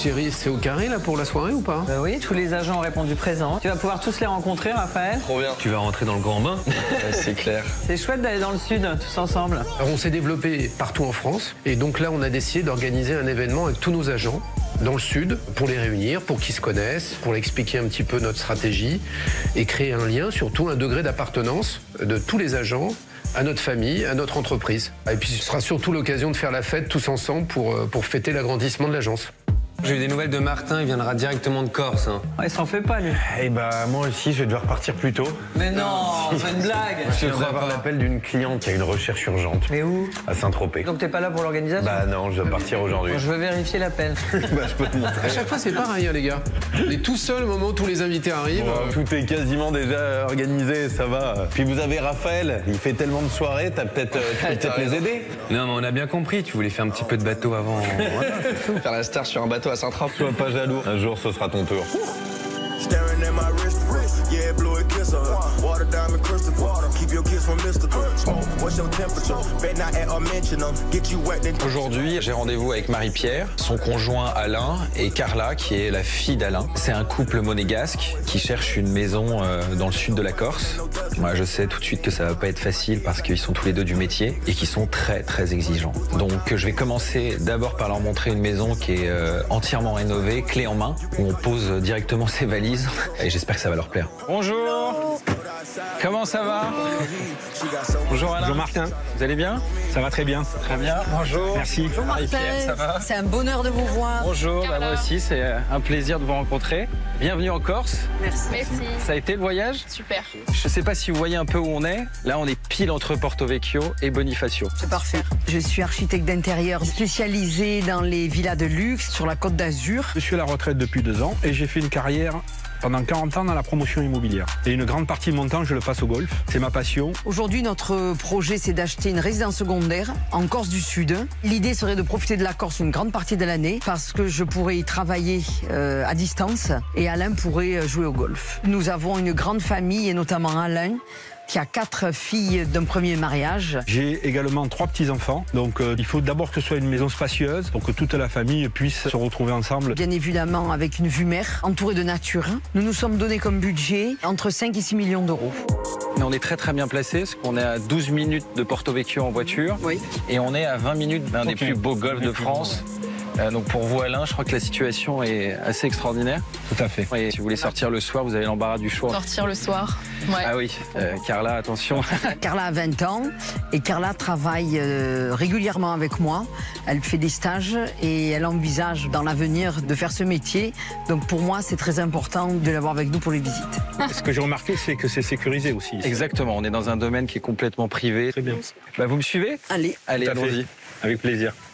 Chérie, c'est au carré là pour la soirée ou pas? Oui, tous les agents ont répondu présent. Tu vas pouvoir tous les rencontrer, Raphaël. Trop bien. Tu vas rentrer dans le grand bain. C'est clair. C'est chouette d'aller dans le sud, tous ensemble. Alors, on s'est développé partout en France et donc là on a décidé d'organiser un événement avec tous nos agents dans le sud pour les réunir, pour qu'ils se connaissent, pour leur expliquer un petit peu notre stratégie et créer un lien, surtout un degré d'appartenance de tous les agents à notre famille, à notre entreprise. Et puis ce sera surtout l'occasion de faire la fête tous ensemble pour fêter l'agrandissement de l'agence. J'ai eu des nouvelles de Martin, il viendra directement de Corse. Hein. Il s'en fait pas, lui. Eh bah, moi aussi, je vais devoir partir plus tôt. Mais non, c'est une blague. Je viens d'avoir l'appel d'une cliente qui a une recherche urgente. Mais où? À Saint-Tropez. Donc t'es pas là pour l'organisation? Bah non, je dois partir aujourd'hui. Je veux vérifier l'appel. Bah, je peux te montrer. À chaque fois c'est pareil hein, les gars. On est tout seul au moment où tous les invités arrivent. Bon, tout est quasiment déjà organisé, ça va. Puis vous avez Raphaël, il fait tellement de soirées, tu peux peut-être les aider. Non, mais on a bien compris, tu voulais faire un petit peu de bateau avant. Voilà, c'est tout. Faire la star sur un bateau à Saint-Tropez. Sois pas jaloux, un jour ce sera ton tour. Staring at my wrist, yeah, blow a kiss on her. Water diamond crystal, keep your kiss from mystical. What's your temperature? Bet not at or mention them. Get you wet then. Aujourd'hui, j'ai rendez-vous avec Marie-Pierre, son conjoint Alain et Carla, qui est la fille d'Alain. C'est un couple monégasque qui cherche une maison dans le sud de la Corse. Moi, je sais tout de suite que ça va pas être facile parce qu'ils sont tous les deux du métier et qu'ils sont très très exigeants. Donc, je vais commencer d'abord par leur montrer une maison qui est entièrement rénovée, clé en main, où on pose directement ses valises. Et j'espère que ça va leur plaire. Bonjour. Comment ça va? Bonjour Alain. Bonjour Martin. Vous allez bien? Ça va très bien. Très bien. Bonjour. Merci. Bonjour Martin, ça va? c'est un bonheur de vous voir. Bonjour, moi aussi, c'est un plaisir de vous rencontrer. Bienvenue en Corse. Merci. Ça a été le voyage? Super. Je ne sais pas si vous voyez un peu où on est. Là, on est pile entre Porto Vecchio et Bonifacio. C'est parfait. Je suis architecte d'intérieur spécialisé dans les villas de luxe sur la Côte d'Azur. Je suis à la retraite depuis 2 ans et j'ai fait une carrière pendant 40 ans dans la promotion immobilière. Et une grande partie de mon temps, je le passe au golf. C'est ma passion. Aujourd'hui, notre projet, c'est d'acheter une résidence secondaire en Corse du Sud. L'idée serait de profiter de la Corse une grande partie de l'année parce que je pourrais y travailler à distance et Alain pourrait jouer au golf. Nous avons une grande famille et notamment Alain qui a 4 filles d'un premier mariage. J'ai également 3 petits-enfants. Donc il faut d'abord que ce soit une maison spacieuse pour que toute la famille puisse se retrouver ensemble. Bien évidemment avec une vue mer, entourée de nature. Nous nous sommes donné comme budget entre 5 et 6 millions d'euros. Mais on est très très bien placé parce qu'on est à 12 minutes de Porto Vecchio en voiture. Oui. Et on est à 20 minutes d'un des plus beaux golfs de France. Donc pour vous Alain, je crois que la situation est assez extraordinaire. Tout à fait. Et si vous voulez sortir le soir, vous avez l'embarras du choix. Sortir le soir. Ouais. Ah oui, Carla, attention. Carla a 20 ans et Carla travaille régulièrement avec moi. Elle fait des stages et elle envisage dans l'avenir de faire ce métier. Donc pour moi, c'est très important de l'avoir avec nous pour les visites. Ce que j'ai remarqué, c'est que c'est sécurisé aussi. Exactement, on est dans un domaine qui est complètement privé. Très bien. Bah, vous me suivez? Allez. Allez, Tout à fait. allons-y. Avec plaisir.